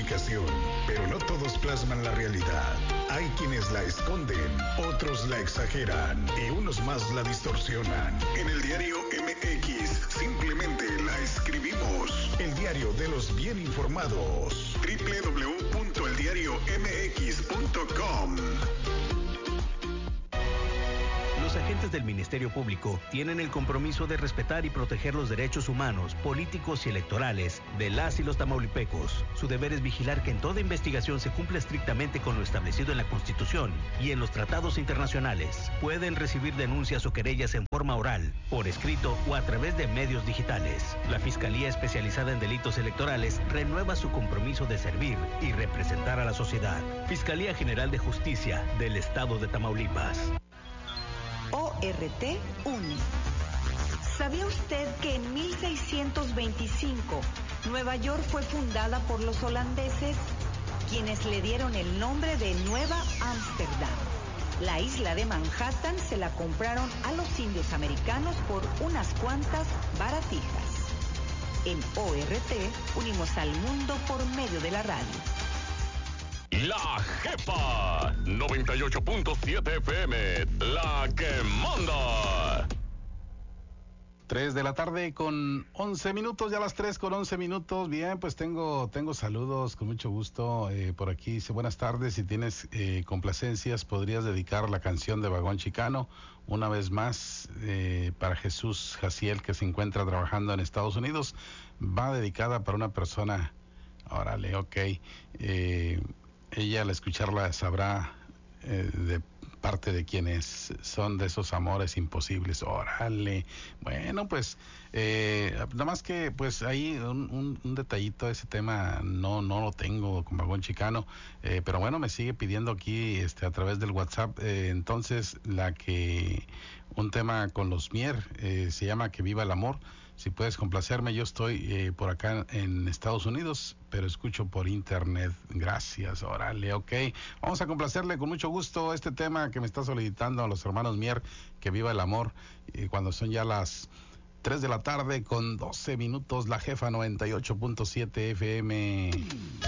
comunicación, pero no todos plasman la realidad. Hay quienes la esconden, otros la exageran y unos más la distorsionan. En el diario MX simplemente la escribimos. El diario de los bien informados. www.eldiariomx.com. Los agentes del Ministerio Público tienen el compromiso de respetar y proteger los derechos humanos, políticos y electorales de las y los tamaulipecos. Su deber es vigilar que en toda investigación se cumpla estrictamente con lo establecido en la Constitución y en los tratados internacionales. Pueden recibir denuncias o querellas en forma oral, por escrito o a través de medios digitales. La Fiscalía Especializada en Delitos Electorales renueva su compromiso de servir y representar a la sociedad. Fiscalía General de Justicia del Estado de Tamaulipas. ORT UNE. ¿Sabía usted que en 1625 Nueva York fue fundada por los holandeses, quienes le dieron el nombre de Nueva Ámsterdam? La isla de Manhattan se la compraron a los indios americanos por unas cuantas baratijas. En ORT unimos al mundo por medio de la radio. La Jefa 98.7 FM, la que manda. 3 de la tarde con 11 minutos, ya las 3 con 11 minutos. Bien, pues tengo saludos con mucho gusto. Por aquí dice, buenas tardes, si tienes complacencias, podrías dedicar la canción de Vagón Chicano una vez más para Jesús Jaciel, que se encuentra trabajando en Estados Unidos. Va dedicada para una persona, órale, ok. Ella al escucharla sabrá de parte de quienes son de esos amores imposibles. Órale. Bueno, pues nada más que pues ahí un detallito de ese tema no lo tengo con Vagón Chicano, pero bueno, me sigue pidiendo aquí a través del WhatsApp. Entonces un tema con los Mier, se llama Que Viva el Amor. Si puedes complacerme, yo estoy por acá en Estados Unidos, pero escucho por internet. Gracias, órale, ok. Vamos a complacerle con mucho gusto este tema que me está solicitando a los hermanos Mier, Que Viva el Amor. Cuando son ya las 3 de la tarde con 12 minutos, la Jefa 98.7 FM.